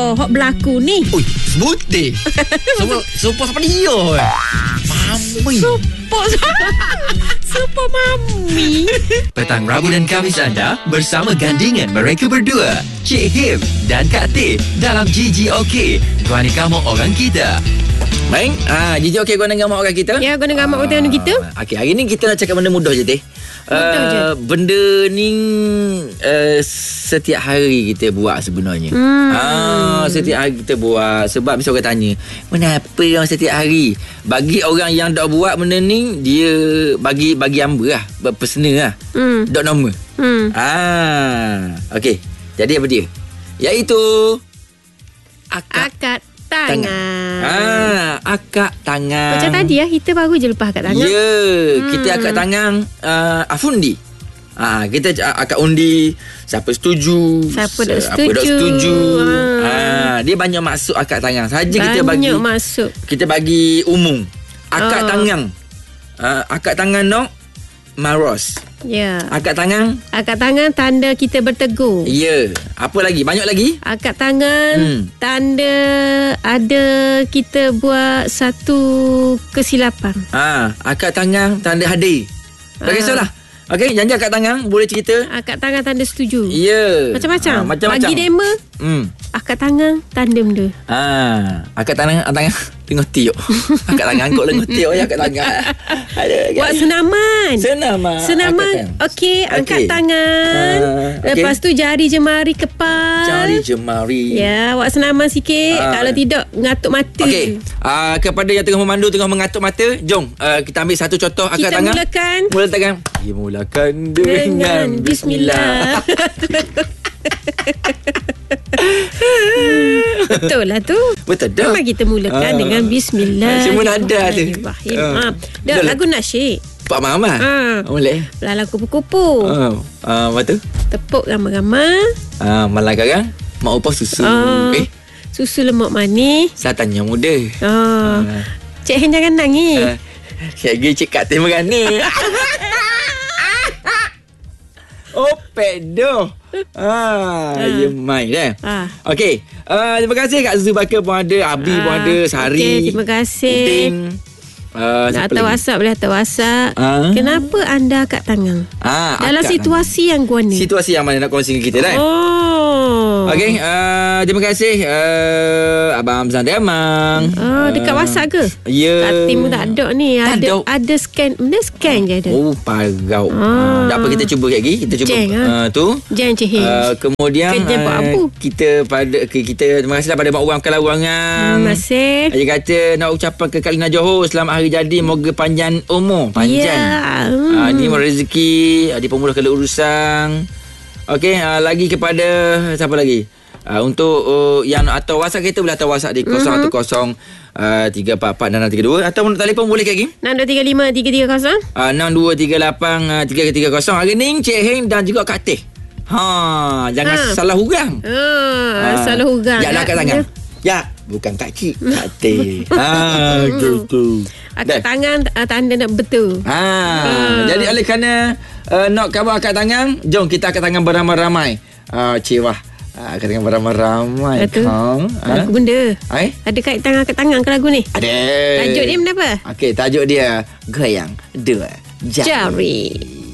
hok berlaku ni. Ui, sebutir. Sumpah siapa dia? Mami. Sumpah mami. Petang Rabu dan Khamis anda bersama gandingan mereka berdua, Cik Him dan Kak Teh dalam GGOK. Guani kamu orang kita. Baik, Jiji okey guna dengan orang kita. Ya, guna gambar hotel kita. Okey, hari ni kita nak cakap benda mudah je, Teh. Benda ni setiap hari kita buat sebenarnya. Setiap hari kita buat. Sebab mesti orang tanya, kenapa orang setiap hari? Bagi orang yang dah buat benda ni, dia bagi hamba lah, personal lah. Dok nama. Okey, jadi apa dia? Iaitu akad tangan. Akad tangan. Macam tadi kita baru je lepas akad tangan. Ya, kita akad tangan afundi. Kita akad undi, siapa setuju, siapa tak setuju. Dia banyak maksud akad tangan. Saja kita bagi banyak maksud. Kita bagi umum. Akad tangan. Akad tangan no maros. Ya. Akad tangan tanda kita bertegur. Ya. Apa lagi? Banyak lagi? Akad tangan tanda ada kita buat satu kesilapan. Akad tangan tanda hadir. Tak kisahlah. Okey, janji akad tangan boleh cerita. Akad tangan tanda setuju. Ya. Macam-macam. Macam-macam. Bagi demo. Akad tangan tanda benda. Akad tangan tengok tiuk. Akad tangan kau tengok tiuk ya akad tangan. Buat senaman. Senaman. Okey, angkat tangan. Lepas tu jari jemari kepal. Jari jemari. Ya, buat senaman sikit. Kalau tidak ngatuk mata. Okey. Kepada yang tengah memandu, tengah mengatuk mata, jom kita ambil satu contoh akad tangan. Mulakan dengan bismillah. Betul lah tu. Betul dah. Memang kita mulakan dengan bismillah. Semua nada tu. Dah lagu nasyid. Pak Mama. Boleh. Lala kupu-kupu. Apa tu? Tepuk ramai-ramai. Malah sekarang mak upah susu. Susu lemak manis. Saya tanya muda. Cik Hen jangan nangis. Cik pergi Cik Kak Teh merana. Pedo. Ya mai dah. Okey. Terima kasih Kak Zubaka pun ada, Abi pun ada, Sari. Okay, terima kasih. Udin. Atau WhatsApp boleh atau WhatsApp. Kenapa anda akad tangan? Dalam situasi yang guana. Situasi yang mana nak kongsi dengan kita dah. Okey, terima kasih Abang Hamzah Demang. Dekat WhatsApp ke? Ya. Timu tak ada ni. Ada scan. Benda scan je ada. Parau. Tak apa, kita cuba lagi. Kita cuba tu. Jangan cehih. Kemudian kita terima kasih pada Mak Wang Kelawangan. Terima kasih. Dia kata nak ucapkan ke Kalina Johor selamat hari jadi, moga panjang umur. Panjang. Ni rezeki dipermudahkan urusan. Okey, lagi kepada siapa lagi? Untuk yang atau WhatsApp kita boleh atau WhatsApp di 010 344 632 atau untuk telefon boleh Kak Kim 6235 330 6238 330. Hari ni Cik Heng dan juga Kak Teh. Jangan salah hurang. Salah hurang. Ya, akad tangan. Ya, bukan Kak Cik, Kak Teh. Gitu. Akad tangan tanda nak betul. Jadi oleh kerana nak khabar akad tangan, jom kita akad tangan beramai-ramai. Cewah. Akad tangan beramai-ramai. Lagu benda. Ada kaitan akad tangan ke lagu ni? Ada. Tajuk dia benda apa? Okey, tajuk dia Goyang Dua Jari.